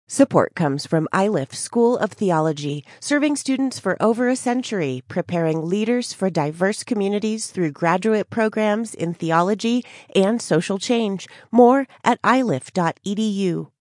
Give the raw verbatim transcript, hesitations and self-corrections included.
Support comes from iLift School of Theology, serving students for over a century, preparing leaders for diverse communities through graduate programs in theology and social change. More at i lift dot e d u.